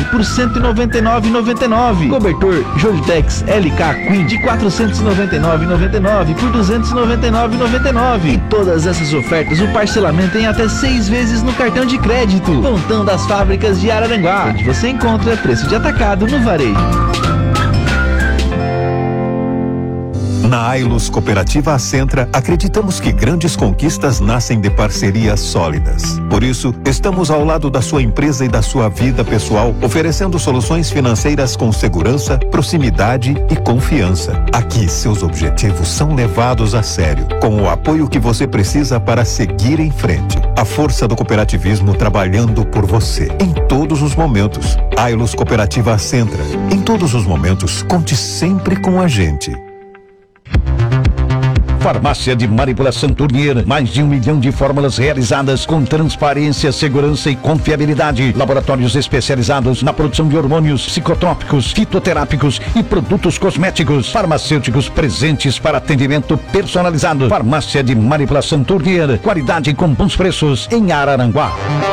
por R$ 199,99. Cobertor Jolitex LK Queen de R$ 499,99 por R$ 299,99. E todas essas ofertas, o parcelamento em até 6 vezes no cartão de crédito. Pontão das Fábricas de Araranguá, onde você encontra preço de atacado no varejo. Na Ailus Cooperativa Ascentra, acreditamos que grandes conquistas nascem de parcerias sólidas. Por isso, estamos ao lado da sua empresa e da sua vida pessoal, oferecendo soluções financeiras com segurança, proximidade e confiança. Aqui, seus objetivos são levados a sério, com o apoio que você precisa para seguir em frente. A força do cooperativismo trabalhando por você, em todos os momentos. Ailus Cooperativa Ascentra. Em todos os momentos, conte sempre com a gente. Farmácia de Manipulação Tournier, mais de 1 milhão de fórmulas realizadas com transparência, segurança e confiabilidade. Laboratórios especializados na produção de hormônios, psicotrópicos, fitoterápicos e produtos cosméticos. Farmacêuticos presentes para atendimento personalizado. Farmácia de Manipulação Tournier, qualidade com bons preços em Araranguá.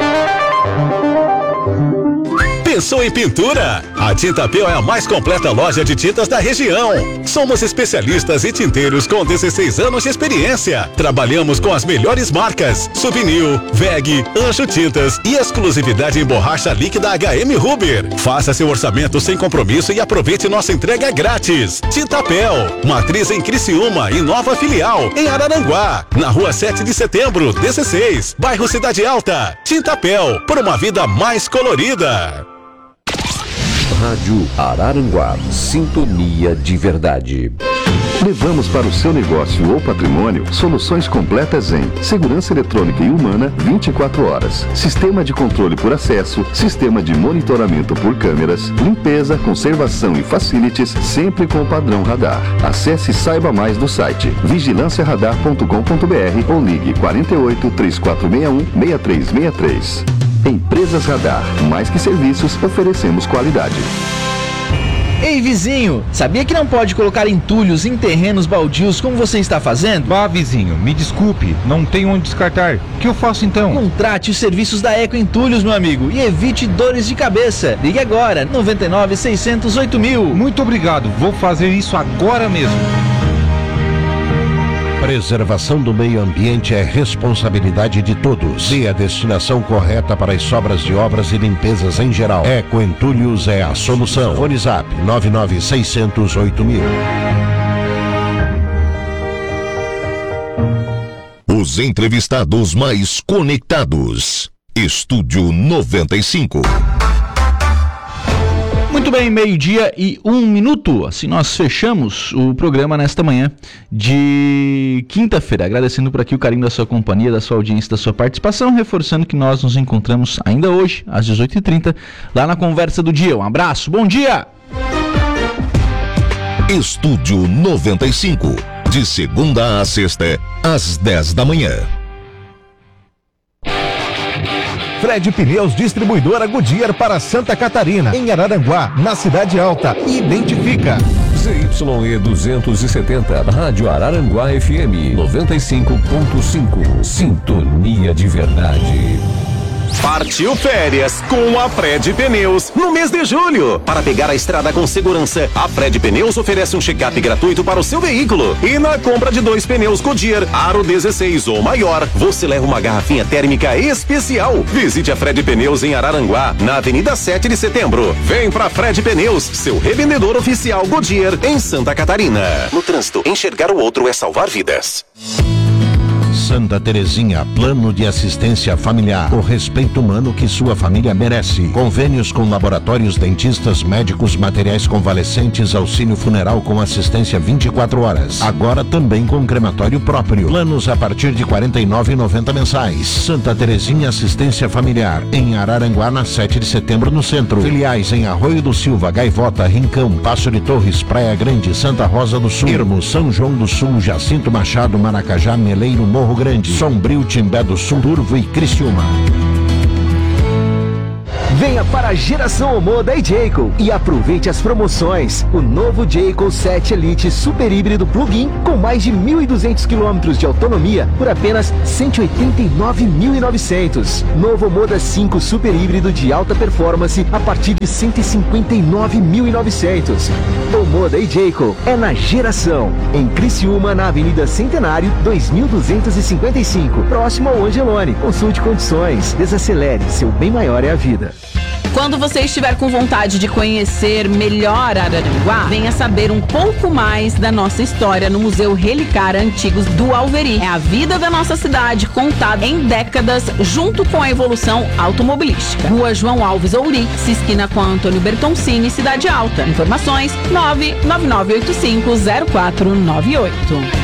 Pensou em pintura? A Tintapel é a mais completa loja de tintas da região. Somos especialistas em tinteiros com 16 anos de experiência. Trabalhamos com as melhores marcas: Souvenir, VEG, Anjo Tintas e exclusividade em borracha líquida HM Huber. Faça seu orçamento sem compromisso e aproveite nossa entrega grátis. Tintapel, matriz em Criciúma e nova filial em Araranguá, na rua 7 de setembro, 16, bairro Cidade Alta. Tintapel, por uma vida mais colorida. Rádio Araranguá, sintonia de verdade. Levamos para o seu negócio ou patrimônio soluções completas em segurança eletrônica e humana 24 horas, sistema de controle por acesso, sistema de monitoramento por câmeras, limpeza, conservação e facilities, sempre com o padrão radar. Acesse e saiba mais do site vigilanciaradar.com.br ou ligue 48 3461 6363. Empresas Radar, mais que serviços, oferecemos qualidade. Ei, vizinho, sabia que não pode colocar entulhos em terrenos baldios como você está fazendo? Vá, vizinho, me desculpe, não tenho onde descartar. O que eu faço então? Contrate os serviços da Eco Entulhos, meu amigo, e evite dores de cabeça. Ligue agora, 99 608 mil. Muito obrigado, vou fazer isso agora mesmo. Preservação do meio ambiente é responsabilidade de todos. Dê a destinação correta para as sobras de obras e limpezas em geral. Eco Entulhos é a solução. Fone Zap 99608000. Os entrevistados mais conectados. Estúdio 95. Muito bem, 12:01. Assim nós fechamos o programa nesta manhã de quinta-feira. Agradecendo por aqui o carinho da sua companhia, da sua audiência, da sua participação. Reforçando que nós nos encontramos ainda hoje, às 18h30, lá na Conversa do Dia. Um abraço, bom dia! Estúdio 95. De segunda a sexta, às 10 da manhã. Fred Pneus, distribuidora Goodyear para Santa Catarina, em Araranguá, na Cidade Alta. Identifica. ZYE 270, Rádio Araranguá FM 95.5. Sintonia de verdade. Partiu férias com a Fred Pneus no mês de julho. Para pegar a estrada com segurança, a Fred Pneus oferece um check-up gratuito para o seu veículo. E na compra de 2 pneus Goodyear Aro 16 ou maior, você leva uma garrafinha térmica especial. Visite a Fred Pneus em Araranguá, na Avenida 7 de Setembro. Vem pra Fred Pneus, seu revendedor oficial Goodyear em Santa Catarina. No trânsito, enxergar o outro é salvar vidas. Santa Terezinha, plano de assistência familiar. O respeito humano que sua família merece. Convênios com laboratórios, dentistas, médicos, materiais convalescentes, auxílio funeral com assistência 24 horas. Agora também com crematório próprio. Planos a partir de R$ 49,90 mensais. Santa Terezinha Assistência Familiar. Em Araranguá, na 7 de setembro, no centro. Filiais em Arroio do Silva, Gaivota, Rincão, Passo de Torres, Praia Grande, Santa Rosa do Sul, Ermo, São João do Sul, Jacinto Machado, Maracajá, Meleiro, Morro Grande, Sombrio, Timbé do Sul, Turvo e Criciúma. Venha para a geração Omô da Jayco e aproveite as promoções. O novo Jayco 7 Elite Super Híbrido Plug-in com mais de 1.200 km de autonomia por apenas R$ 189.900. Novo Moda 5 Super Híbrido de alta performance a partir de R$ 159.900. O Moda Jayco é na geração. Em Criciúma, na Avenida Centenário, 2255, próximo ao Angelone. Consulte condições. Desacelere, seu bem maior é a vida. Quando você estiver com vontade de conhecer melhor Araranguá, venha saber um pouco mais da nossa história no Museu Relicária Antigos do Alveri. É a vida da nossa cidade contada em décadas junto com a evolução automobilística. Rua João Alves Ouri, esquina com a Antônio Bertoncini, Cidade Alta. Informações 999850498.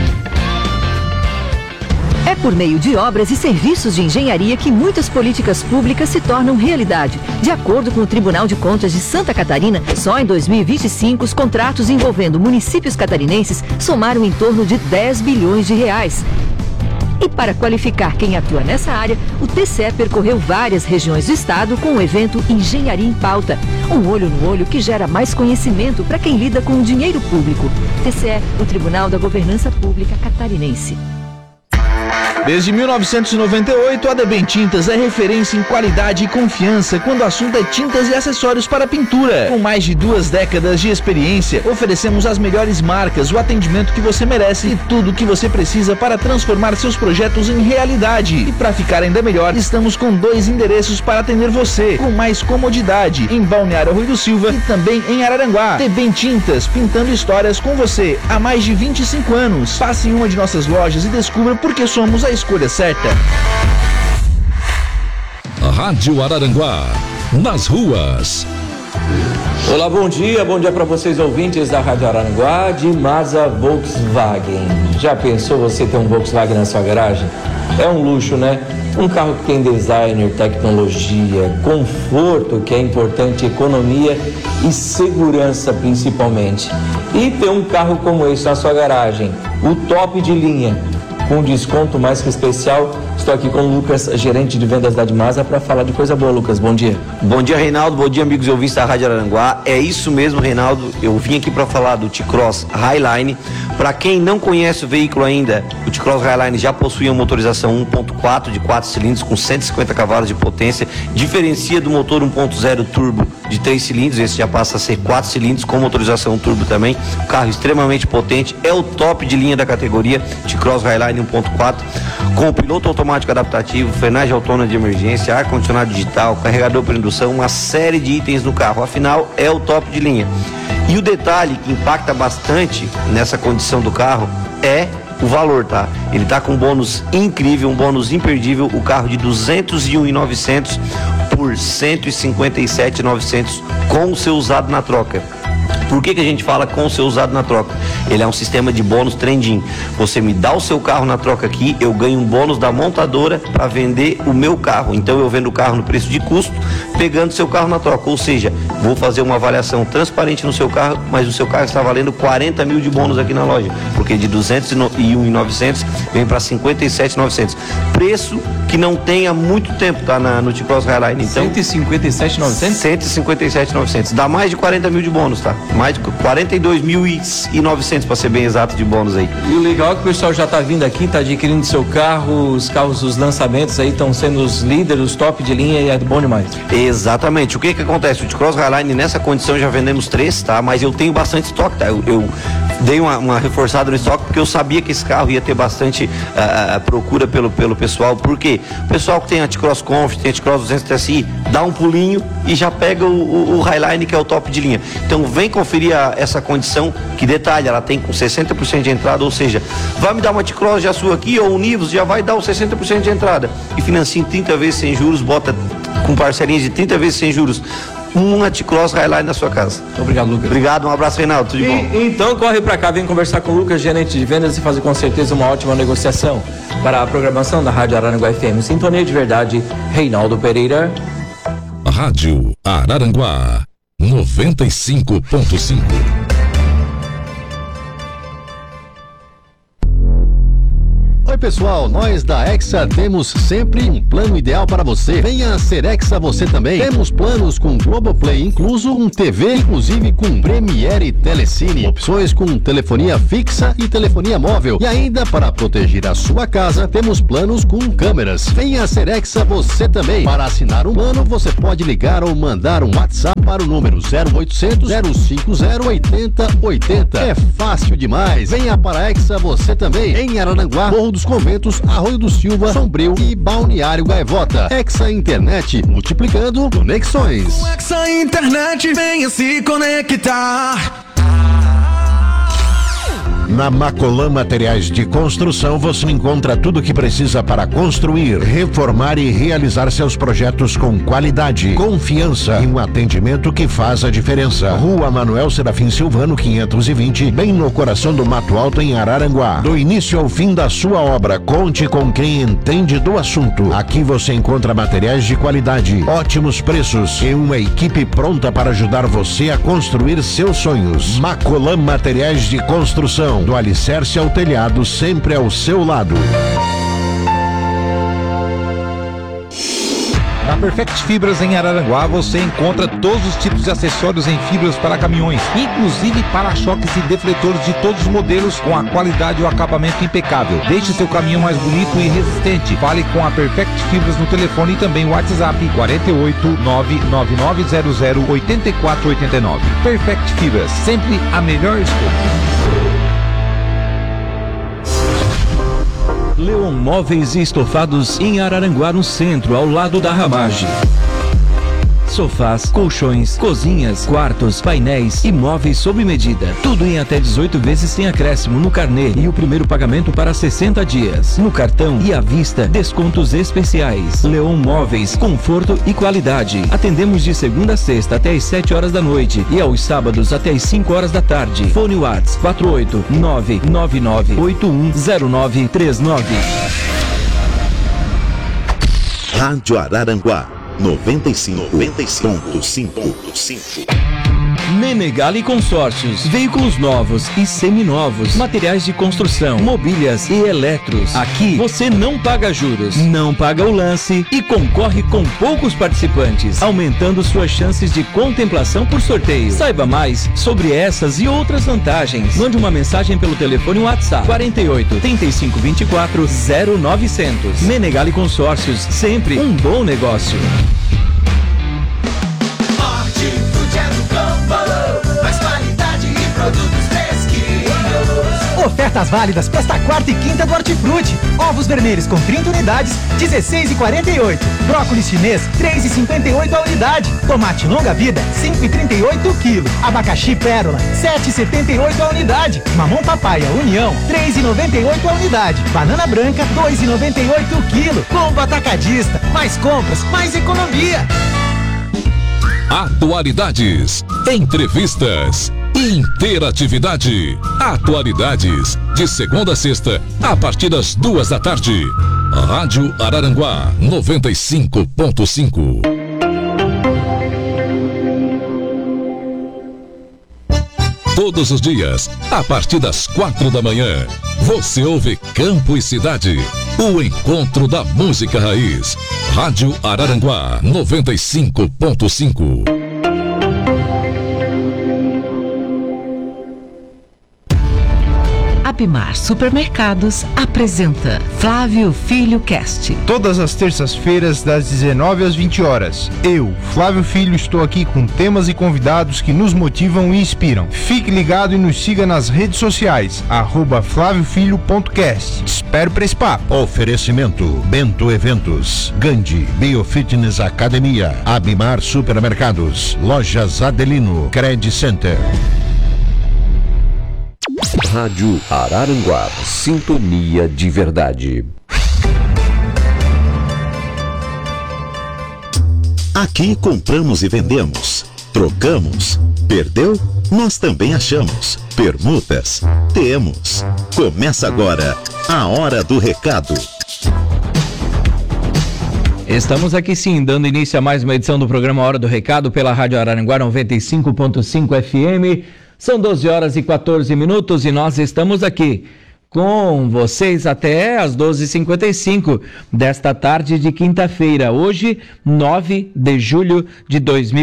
É por meio de obras e serviços de engenharia que muitas políticas públicas se tornam realidade. De acordo com o Tribunal de Contas de Santa Catarina, só em 2025 os contratos envolvendo municípios catarinenses somaram em torno de 10 bilhões de reais. E para qualificar quem atua nessa área, o TCE percorreu várias regiões do estado com o evento Engenharia em Pauta. Um olho no olho que gera mais conhecimento para quem lida com o dinheiro público. TCE, o Tribunal da Governança Pública Catarinense. Desde 1998, a Debem Tintas é referência em qualidade e confiança quando o assunto é tintas e acessórios para pintura. Com mais de 2 décadas de experiência, oferecemos as melhores marcas, o atendimento que você merece e tudo o que você precisa para transformar seus projetos em realidade. E para ficar ainda melhor, estamos com 2 endereços para atender você, com mais comodidade, em Balneário Rui do Silva e também em Araranguá. Debem Tintas, pintando histórias com você há mais de 25 anos. Passe em uma de nossas lojas e descubra por que somos a escolha certa. Rádio Araranguá, nas ruas. Olá, bom dia para vocês ouvintes da Rádio Araranguá de Mazda Volkswagen. Já pensou você ter um Volkswagen na sua garagem? É um luxo, né? Um carro que tem designer, tecnologia, conforto, que é importante, economia e segurança principalmente. E ter um carro como esse na sua garagem, o top de linha, com desconto mais que especial. Estou aqui com o Lucas, gerente de vendas da Mazda, para falar de coisa boa. Lucas, bom dia. Bom dia, Reinaldo. Bom dia, amigos e ouvintes da Rádio Araranguá. É isso mesmo, Reinaldo. Eu vim aqui para falar do T-Cross Highline. Para quem não conhece o veículo ainda, o T-Cross Highline já possui uma motorização 1.4 de 4 cilindros com 150 cavalos de potência. Diferencia do motor 1.0 turbo de 3 cilindros. Esse já passa a ser 4 cilindros com motorização turbo também. O carro extremamente potente. É o top de linha da categoria T-Cross Highline 1.4, com piloto automático adaptativo, frenagem autônoma de emergência, ar-condicionado digital, carregador por indução, uma série de itens no carro. Afinal, é o top de linha. E o detalhe que impacta bastante nessa condição do carro é o valor, tá? Ele tá com um bônus incrível, um bônus imperdível, o carro de R$ 201.900 por R$ 157.900 com o seu usado na troca. Por que a gente fala com o seu usado na troca? Ele é um sistema de bônus trending. Você me dá o seu carro na troca aqui, eu ganho um bônus da montadora para vender o meu carro. Então eu vendo o carro no preço de custo, pegando o seu carro na troca. Ou seja, vou fazer uma avaliação transparente no seu carro, mas o seu carro está valendo 40 mil de bônus aqui na loja, porque de 201.900 vem para 57.900. Preço que não tem há muito tempo, tá? No T-Cross Highline. Então, 157.900? 157.900. Dá mais de 40 mil de bônus, tá? Mais de 42.900 para ser bem exato de bônus aí. E o legal é que o pessoal já tá vindo aqui, tá adquirindo seu carro, os carros, os lançamentos aí estão sendo os líderes, os top de linha, e é bom demais. Exatamente. O que acontece? O T-Cross Highline nessa condição já vendemos 3, tá? Mas eu tenho bastante estoque, tá? Eu dei uma reforçada no estoque porque eu sabia que esse carro ia ter bastante procura pelo pessoal. Por quê? O pessoal que tem a T-Cross Comfort, tem a T-Cross 200 TSI, dá um pulinho e já pega o Highline, que é o top de linha. Então vem conferir essa condição, que detalhe, ela tem com 60% de entrada, ou seja, vai me dar uma T-Cross já sua aqui, ou um Nivus, já vai dar os 60% de entrada. E financia em 30 vezes sem juros, bota com parcelinhas de 30 vezes sem juros. Uma T-Cross Highline na sua casa. Obrigado, Lucas. Obrigado, um abraço, Reinaldo, tudo de bom. Então corre pra cá, vem conversar com o Lucas, gerente de vendas, e fazer com certeza uma ótima negociação para a programação da Rádio Araranguá FM. Sintonia de verdade, Reinaldo Pereira. Rádio Araranguá 95.5. Oi, pessoal, nós da Exa temos sempre um plano ideal para você. Venha ser Exa você também. Temos planos com Globoplay incluso, com TV, inclusive com Premiere e Telecine. Opções com telefonia fixa e telefonia móvel. E ainda, para proteger a sua casa, temos planos com câmeras. Venha ser Exa você também. Para assinar um plano, você pode ligar ou mandar um WhatsApp para o número 0800 050 8080. É fácil demais. Venha para a Exa você também. Em Araranguá, Morro dos Conventos, Arroio do Silva, Sombrio e Balneário Gaivota. Exa Internet, multiplicando conexões. Com Exa Internet, venha se conectar. Na Macolan Materiais de Construção você encontra tudo o que precisa para construir, reformar e realizar seus projetos com qualidade, confiança e um atendimento que faz a diferença. Rua Manuel Serafim Silvano 520, bem no coração do Mato Alto, em Araranguá. Do início ao fim da sua obra, conte com quem entende do assunto. Aqui você encontra materiais de qualidade, ótimos preços e uma equipe pronta para ajudar você a construir seus sonhos. Macolan Materiais de Construção, do alicerce ao telhado, sempre ao seu lado. Na Perfect Fibras em Araranguá você encontra todos os tipos de acessórios em fibras para caminhões, inclusive para-choques e defletores de todos os modelos com a qualidade e o acabamento impecável. Deixe seu caminhão mais bonito e resistente. Fale com a Perfect Fibras no telefone e também o WhatsApp 48 99900 8489. Perfect Fibras, sempre a melhor escolha. Leon Móveis e Estofados em Araranguá, no centro, ao lado da Ramage. Sofás, colchões, cozinhas, quartos, painéis e móveis sob medida. Tudo em até 18 vezes sem acréscimo no carnê e o primeiro pagamento para 60 dias. No cartão e à vista, descontos especiais. Leon Móveis, conforto e qualidade. Atendemos de segunda a sexta até às 7 horas da noite e aos sábados até às 5 horas da tarde. Fone WhatsApp 48999810939. Rádio Araranguá 95.5. Menegali Consórcios, veículos novos e seminovos, materiais de construção, mobílias e eletros. Aqui você não paga juros, não paga o lance e concorre com poucos participantes, aumentando suas chances de contemplação por sorteio. Saiba mais sobre essas e outras vantagens. Mande uma mensagem pelo telefone WhatsApp 48 35 24 0900. Menegali Consórcios, sempre um bom negócio. Ofertas válidas para esta quarta e quinta do Hortifruti. Ovos vermelhos com 30 unidades, R$16,48. Brócolis chinês, R$3,58 a unidade. Tomate longa vida, R$5,38 o quilo. Abacaxi pérola, R$7,78 a unidade. Mamão papaya União, R$3,98 a unidade. Banana branca, R$2,98 o quilo. Combo atacadista, mais compras, mais economia. Atualidades, entrevistas, interatividade. Atualidades, de segunda a sexta, a partir das 2 da tarde. Rádio Araranguá 95.5. Todos os dias, a partir das 4 da manhã, você ouve Campo e Cidade, o encontro da música raiz. Rádio Araranguá 95.5. Apimar Supermercados apresenta Flávio Filho Cast. Todas as terças-feiras, das 19 às 20 horas. Eu, Flávio Filho, estou aqui com temas e convidados que nos motivam e inspiram. Fique ligado e nos siga nas redes sociais, @flaviofilho.cast. Espero para esse papo. Oferecimento: Bento Eventos, Gandhi, Biofitness Academia, Abimar Supermercados, Lojas Adelino, Credit Center. Rádio Araranguá, sintonia de verdade. Aqui compramos e vendemos, trocamos, perdeu? Nós também achamos. Permutas? Temos. Começa agora a Hora do Recado. Estamos aqui sim, dando início a mais uma edição do programa Hora do Recado pela Rádio Araranguá 95.5 FM. São 12 horas e 14 minutos e nós estamos aqui com vocês até às 12h55 desta tarde de quinta-feira, hoje 9 de julho de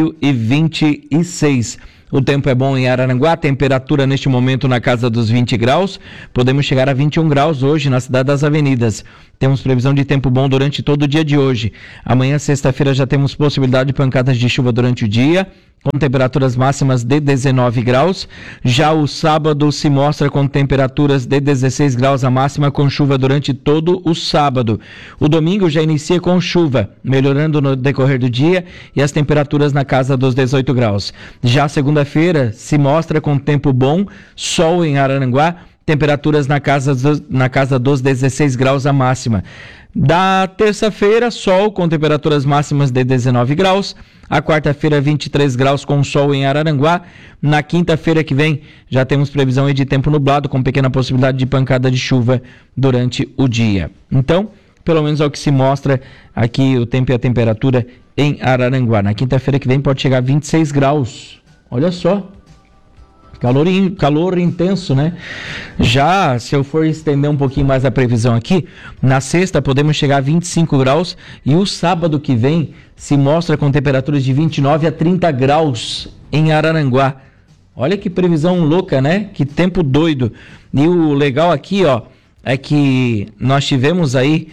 2026. O tempo é bom em Araranguá, temperatura neste momento na casa dos 20 graus, podemos chegar a 21 graus hoje na Cidade das Avenidas. Temos previsão de tempo bom durante todo o dia de hoje. Amanhã, sexta-feira, já temos possibilidade de pancadas de chuva durante o dia, com temperaturas máximas de 19 graus. Já o sábado se mostra com temperaturas de 16 graus a máxima, com chuva durante todo o sábado. O domingo já inicia com chuva, melhorando no decorrer do dia e as temperaturas na casa dos 18 graus. Já segunda-feira se mostra com tempo bom, sol em Araranguá, temperaturas na casa dos 16 graus a máxima. Da terça-feira, sol com temperaturas máximas de 19 graus. A quarta-feira, 23 graus com sol em Araranguá. Na quinta-feira que vem, já temos previsão de tempo nublado, com pequena possibilidade de pancada de chuva durante o dia. Então, pelo menos é o que se mostra aqui o tempo e a temperatura em Araranguá. Na quinta-feira que vem pode chegar a 26 graus. Olha só. Calor intenso, né? Já, se eu for estender um pouquinho mais a previsão aqui, na sexta podemos chegar a 25 graus e o sábado que vem se mostra com temperaturas de 29 a 30 graus em Araranguá. Olha que previsão louca, né? Que tempo doido. E o legal aqui, ó, é que nós tivemos aí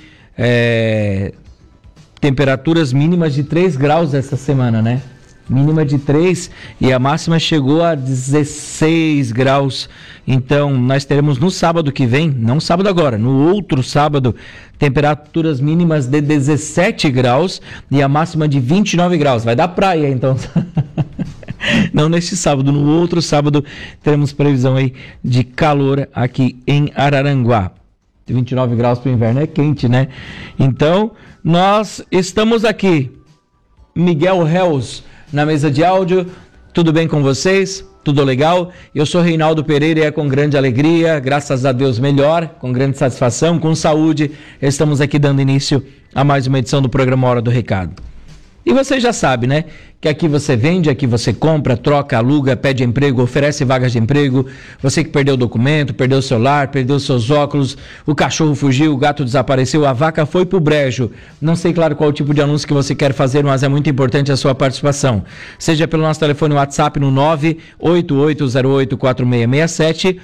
temperaturas mínimas de 3 graus essa semana, né? Mínima de 3 e a máxima chegou a 16 graus. Então nós teremos no sábado que vem, não sábado agora, no outro sábado, temperaturas mínimas de 17 graus e a máxima de 29 graus. Vai dar praia então. Não neste sábado, no outro sábado teremos previsão aí de calor aqui em Araranguá. 29 graus para o inverno é quente, né? Então nós estamos aqui. Miguel Reus na mesa de áudio, tudo bem com vocês? Tudo legal? Eu sou Reinaldo Pereira e é com grande alegria, graças a Deus melhor, com grande satisfação, com saúde, estamos aqui dando início a mais uma edição do programa Hora do Recado. E você já sabe, né? Que aqui você vende, aqui você compra, troca, aluga, pede emprego, oferece vagas de emprego. Você que perdeu o documento, perdeu o celular, perdeu seus óculos, o cachorro fugiu, o gato desapareceu, a vaca foi pro brejo. Não sei, claro, qual o tipo de anúncio que você quer fazer, mas é muito importante a sua participação. Seja pelo nosso telefone WhatsApp no 988084667,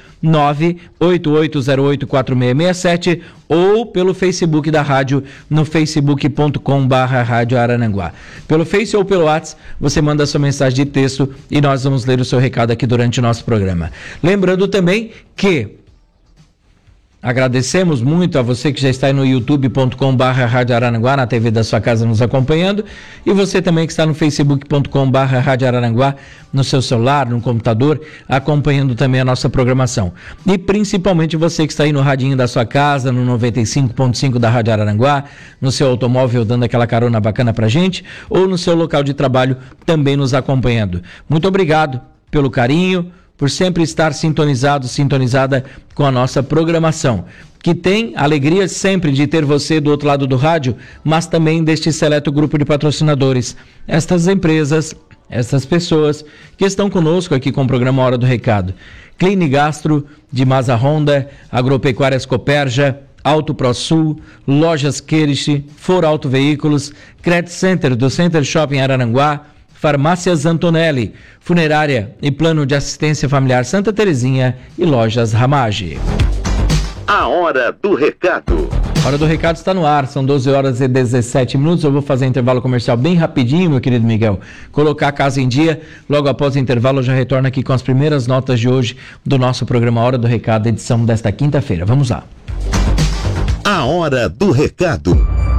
988084667, ou pelo Facebook da rádio, no facebook.com/Rádio Araranguá. Pelo Face ou pelo WhatsApp, você manda a sua mensagem de texto e nós vamos ler o seu recado aqui durante o nosso programa. Lembrando também que agradecemos muito a você que já está aí no youtube.com/Rádio Araranguá, na TV da sua casa nos acompanhando, e você também que está no facebook.com/Rádio Araranguá, no seu celular, no computador, acompanhando também a nossa programação. E principalmente você que está aí no radinho da sua casa, no 95.5 da Rádio Araranguá, no seu automóvel dando aquela carona bacana pra gente, ou no seu local de trabalho também nos acompanhando. Muito obrigado pelo carinho, por sempre estar sintonizada com a nossa programação, que tem a alegria sempre de ter você do outro lado do rádio, mas também deste seleto grupo de patrocinadores, estas empresas, essas pessoas que estão conosco aqui com o programa Hora do Recado. Cline Gastro, de Masa Honda, Agropecuárias Coperja, Auto ProSul, Lojas Querich, For Auto Veículos, Credit Center do Center Shopping Araranguá, Farmácias Antonelli, Funerária e Plano de Assistência Familiar Santa Terezinha e Lojas Ramage. A Hora do Recado. A Hora do Recado está no ar, são 12 horas e 17 minutos. Eu vou fazer intervalo comercial bem rapidinho, meu querido Miguel. Colocar a casa em dia. Logo após o intervalo, eu já retorno aqui com as primeiras notas de hoje do nosso programa Hora do Recado, edição desta quinta-feira. Vamos lá. A Hora do Recado.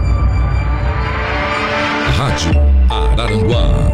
Rádio Araranguá.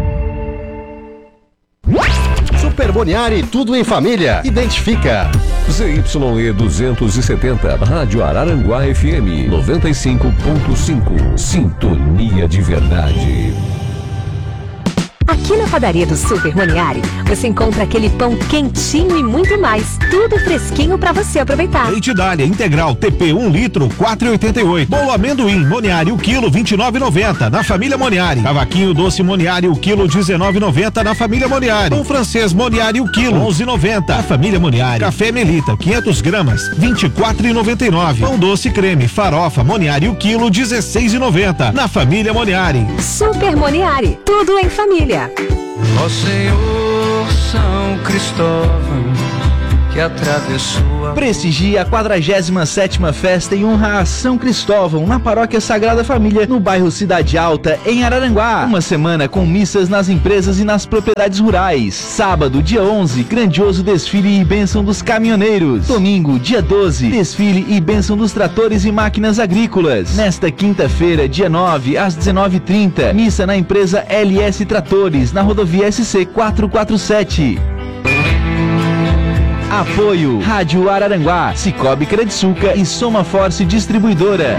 Super Boniari, tudo em família. Identifica. ZYE 270, Rádio Araranguá FM 95.5. Sintonia de verdade. Aqui na padaria do Super Moniari, você encontra aquele pão quentinho e muito mais. Tudo fresquinho para você aproveitar. Leite Dália integral TP 1 litro, 4,88. Bolo amendoim Moniari, o quilo, 29,90 na família Moniari. Cavaquinho doce Moniari, o quilo, 19,90 na família Moniari. Pão francês Moniari, o quilo, 11,90 na família Moniari. Café Melita, 500 gramas, 24,99. Pão doce creme Farofa Moniari, o quilo, 16,90 na família Moniari. Super Moniari, tudo em família. Ó Senhor São Cristóvão, que atravessou a... Prestigia a 47ª festa em honra a São Cristóvão, na Paróquia Sagrada Família, no bairro Cidade Alta, em Araranguá. Uma semana com missas nas empresas e nas propriedades rurais. Sábado, dia 11, grandioso desfile e bênção dos caminhoneiros. Domingo, dia 12, desfile e bênção dos tratores e máquinas agrícolas. Nesta quinta-feira, dia 9, às 19h30, missa na empresa LS Tratores, na rodovia SC 447. Apoio Rádio Araranguá, Cicobi Crediçuca e Soma Force Distribuidora.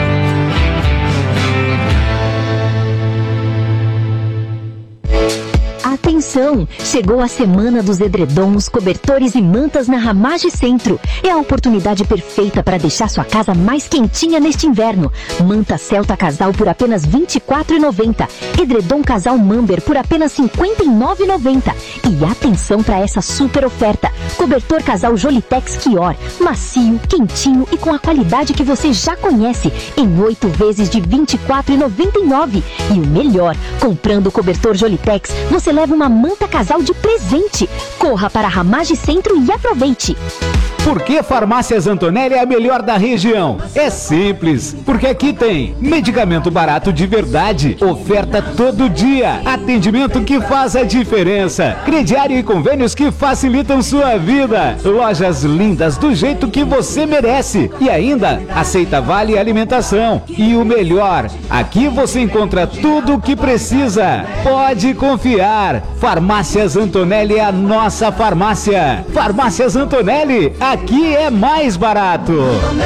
Atenção! Chegou a semana dos edredons, cobertores e mantas na Ramage Centro. É a oportunidade perfeita para deixar sua casa mais quentinha neste inverno. Manta Celta Casal por apenas R$ 24,90. Edredom Casal Mamber por apenas R$ 59,90. E atenção para essa super oferta. Cobertor Casal Jolitex Quior. Macio, quentinho e com a qualidade que você já conhece. Em 8 vezes de R$ 24,99. E o melhor, comprando o cobertor Jolitex, você leva uma manta casal de presente. Corra para a Ramage Centro e aproveite. Por que Farmácias Antonelli é a melhor da região? É simples, porque aqui tem medicamento barato de verdade, oferta todo dia, atendimento que faz a diferença, crediário e convênios que facilitam sua vida, lojas lindas do jeito que você merece e ainda aceita vale alimentação. E o melhor, aqui você encontra tudo o que precisa. Pode confiar, Farmácias Antonelli é a nossa farmácia. Farmácias Antonelli, aqui é mais barato.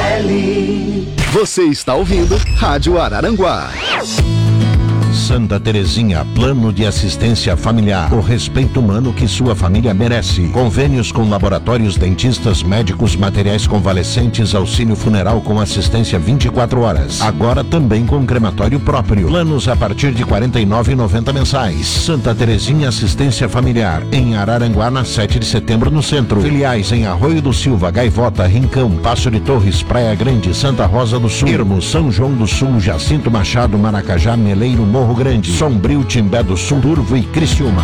Você está ouvindo Rádio Araranguá. Santa Terezinha, plano de assistência familiar. O respeito humano que sua família merece. Convênios com laboratórios, dentistas, médicos, materiais convalescentes, auxílio funeral com assistência 24 horas. Agora também com crematório próprio. Planos a partir de R$ 49,90 mensais. Santa Terezinha Assistência Familiar, em Araranguá, na 7 de setembro, no centro. Filiais em Arroio do Silva, Gaivota, Rincão, Passo de Torres, Praia Grande, Santa Rosa do Sul, Ermo, São João do Sul, Jacinto Machado, Maracajá, Meleiro, Morro Grande, Sombrio, Timbé do Sul, Turvo e Criciúma.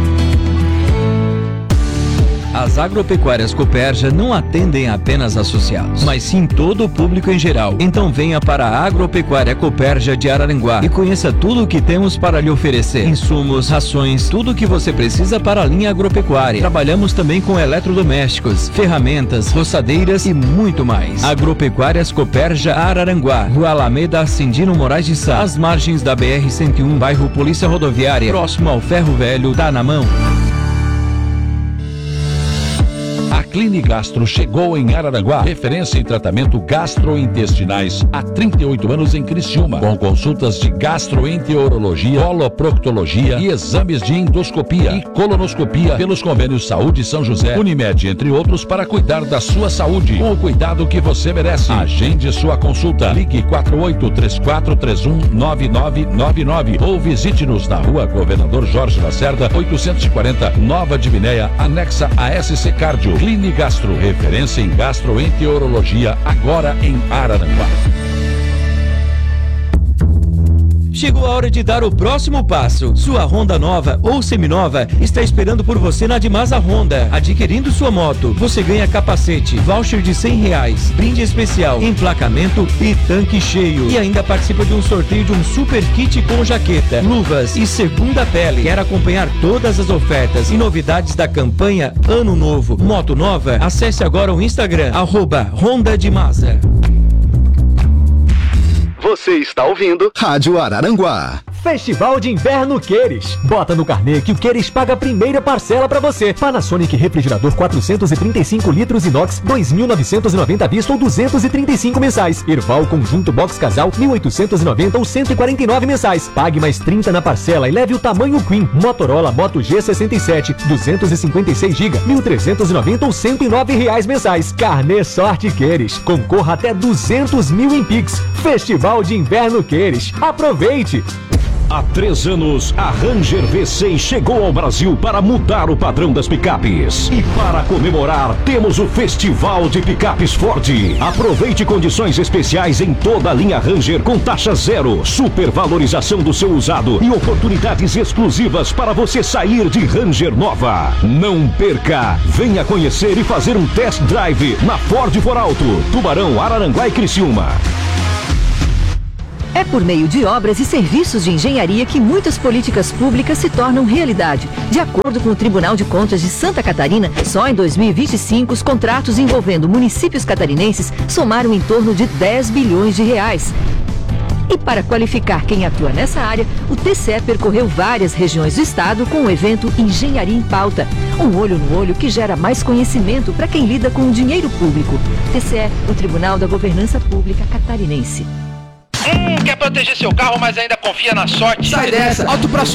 As agropecuárias Cooperja não atendem apenas associados, mas sim todo o público em geral. Então venha para a Agropecuária Cooperja de Araranguá e conheça tudo o que temos para lhe oferecer. Insumos, rações, tudo o que você precisa para a linha agropecuária. Trabalhamos também com eletrodomésticos, ferramentas, roçadeiras e muito mais. Agropecuárias Cooperja Araranguá, Rua Alameda Cindino Moraes de Sá, às margens da BR-101, bairro Polícia Rodoviária, próximo ao Ferro Velho, tá na mão. A Clinigastro chegou em Araranguá, referência em tratamento gastrointestinais há 38 anos em Criciúma, com consultas de gastroenterologia, coloproctologia e exames de endoscopia e colonoscopia pelos convênios Saúde São José, Unimed, entre outros, para cuidar da sua saúde, com o cuidado que você merece. Agende sua consulta, ligue 4834319999 ou visite-nos na Rua Governador Jorge Lacerda, 840, Nova Divinéia, anexa a SC Cardio. Clinigastro, referência em gastroenterologia, agora em Araranguá. Chegou a hora de dar o próximo passo. Sua Honda nova ou seminova está esperando por você na Dimasa Honda. Adquirindo sua moto, você ganha capacete, voucher de R$100, brinde especial, emplacamento e tanque cheio. E ainda participa de um sorteio de um super kit com jaqueta, luvas e segunda pele. Quer acompanhar todas as ofertas e novidades da campanha Ano Novo Moto Nova? Acesse agora o Instagram, @Honda Dimasa. Você está ouvindo Rádio Araranguá. Festival de Inverno Queires. Bota no carnê que o Queires paga a primeira parcela pra você. Panasonic refrigerador 435 litros inox, 2.990 à vista ou 235 mensais. Erval conjunto box casal, 1.890 ou 149 mensais. Pague mais 30 na parcela e leve o tamanho Queen. Motorola Moto G67, 256 GB, 1.390 ou 109 reais mensais. Carnê Sorte Queires. Concorra até 200 mil em Pix. Festival de Inverno Queires. Aproveite! Há 3 anos, a Ranger V6 chegou ao Brasil para mudar o padrão das picapes. E para comemorar, temos o Festival de Picapes Ford. Aproveite condições especiais em toda a linha Ranger com taxa zero, supervalorização do seu usado e oportunidades exclusivas para você sair de Ranger nova. Não perca! Venha conhecer e fazer um test drive na Ford For Auto, Tubarão, Araranguá e Criciúma. É por meio de obras e serviços de engenharia que muitas políticas públicas se tornam realidade. De acordo com o Tribunal de Contas de Santa Catarina, só em 2025 os contratos envolvendo municípios catarinenses somaram em torno de 10 bilhões de reais. E para qualificar quem atua nessa área, o TCE percorreu várias regiões do estado com o evento Engenharia em Pauta. Um olho no olho que gera mais conhecimento para quem lida com o dinheiro público. TCE, o Tribunal da Governança Pública Catarinense. Quer proteger seu carro, mas ainda confia na sorte? Sai dessa! Auto Pro